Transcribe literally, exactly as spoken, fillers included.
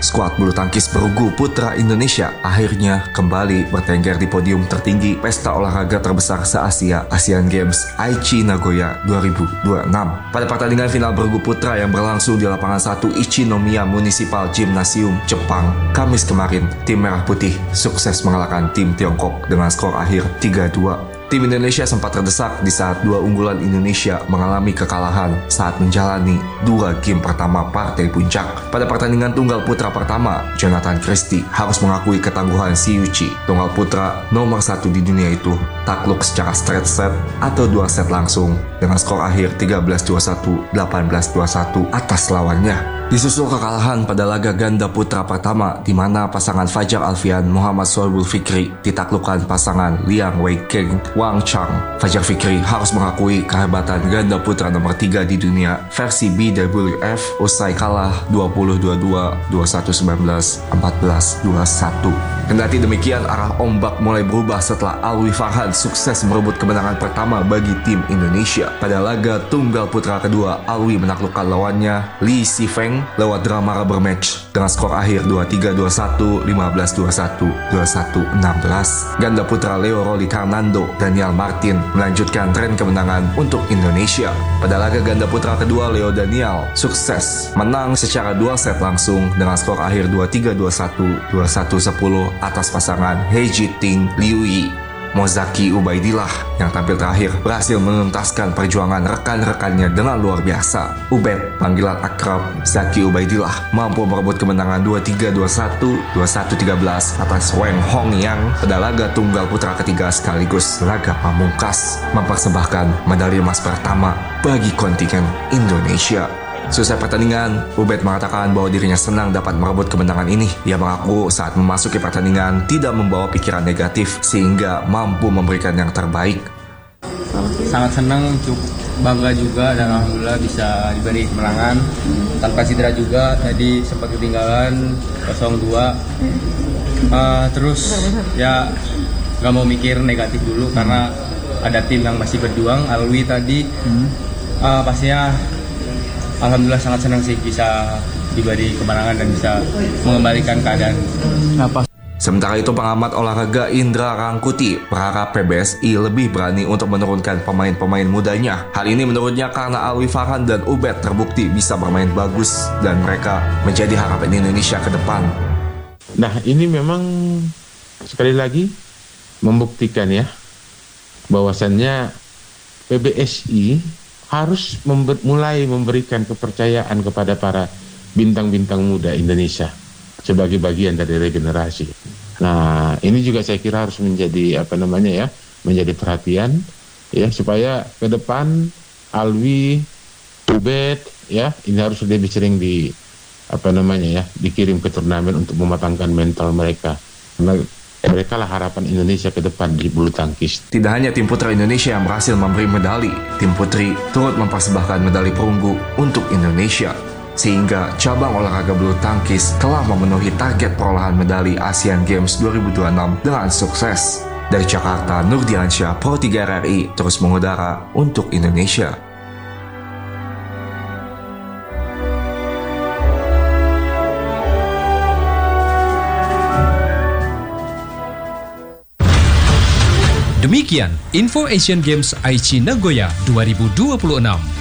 skuad bulu tangkis bergu putra Indonesia akhirnya kembali bertengger di podium tertinggi pesta olahraga terbesar se-Asia, Asian Games Aichi Nagoya dua ribu dua puluh enam. Pada pertandingan final bergu putra yang berlangsung di lapangan satu Ichinomiya Municipal Gymnasium, Jepang, Kamis kemarin, tim Merah Putih sukses mengalahkan tim Tiongkok dengan skor akhir tiga dua. Tim Indonesia sempat terdesak di saat dua unggulan Indonesia mengalami kekalahan saat menjalani dua game pertama partai puncak. Pada pertandingan tunggal putra pertama, Jonathan Christie harus mengakui ketangguhan si Yuchi. Tunggal putra nomor satu di dunia itu takluk secara straight set atau dua set langsung dengan skor akhir tiga belas dua puluh satu, delapan belas dua puluh satu atas lawannya. Disusul kekalahan pada laga ganda putra pertama di mana pasangan Fajar Alfian Muhammad Sohibul Fikri ditaklukkan pasangan Liang Weikeng Wang Chang. Fajar Fikri harus mengakui kehebatan ganda putra nomor tiga di dunia versi B W F usai kalah dua puluh dua puluh dua, dua puluh satu sembilan belas, empat belas dua puluh satu. Kendati demikian, arah ombak mulai berubah setelah Alwi Farhan sukses merebut kemenangan pertama bagi tim Indonesia. Pada laga tunggal putra kedua, Alwi menaklukkan lawannya Lee Si Feng lewat drama rubber match dengan skor akhir dua puluh tiga dua puluh satu, lima belas dua puluh satu, dua puluh satu enam belas. Ganda putra Leo Rolly Hernando, Daniel Martin melanjutkan tren kemenangan untuk Indonesia. Pada laga ganda putra kedua, Leo Daniel sukses menang secara dua set langsung dengan skor akhir dua puluh tiga dua puluh satu, dua puluh satu sepuluh atas pasangan He Jiting Liu Yi. Mozaki Ubaidillah yang tampil terakhir berhasil menuntaskan perjuangan rekan-rekannya dengan luar biasa. Ubed, panggilan akrab Zaki Ubaidillah, mampu merebut kemenangan dua puluh tiga dua puluh satu, dua puluh satu tiga belas atas Wang Hongyang pada laga tunggal putra ketiga sekaligus laga pamungkas, mempersembahkan medali emas pertama bagi kontingen Indonesia. Selesai pertandingan, Ubed mengatakan bahwa dirinya senang dapat merebut kemenangan ini. Ia mengaku saat memasuki pertandingan tidak membawa pikiran negatif sehingga mampu memberikan yang terbaik. Sangat senang, cukup bangga juga dan alhamdulillah bisa diberi kemenangan tanpa cedera juga. Tadi sempat ketinggalan nol dua. Uh, terus ya nggak mau mikir negatif dulu karena ada tim yang masih berjuang. Alwi tadi uh, pastinya alhamdulillah sangat senang sih bisa diberi kemenangan dan bisa mengembalikan keadaan. Sementara itu, pengamat olahraga Indra Rangkuti berharap P B S I lebih berani untuk menurunkan pemain-pemain mudanya. Hal ini menurutnya karena Alwi Farhan dan Ubed terbukti bisa bermain bagus dan mereka menjadi harapan Indonesia ke depan. Nah, ini memang sekali lagi membuktikan ya bahwasannya P B S I harus member, mulai memberikan kepercayaan kepada para bintang-bintang muda Indonesia sebagai bagian dari regenerasi. Nah, ini juga saya kira harus menjadi apa namanya ya, menjadi perhatian ya supaya ke depan Alwi, Ubed ya, ini harus lebih sering di apa namanya ya, dikirim ke turnamen untuk mematangkan mental mereka. Karena mereka lah harapan Indonesia ke depan di bulu tangkis. Tidak hanya tim putra Indonesia yang berhasil memberi medali, tim putri turut mempersembahkan medali perunggu untuk Indonesia. Sehingga cabang olahraga bulu tangkis telah memenuhi target perolehan medali Asian Games dua ribu dua puluh enam dengan sukses. Dari Jakarta, Nurdiansyah, Pro tiga R R I terus mengudara untuk Indonesia. Demikian info Asian Games Aichi Nagoya dua ribu dua puluh enam.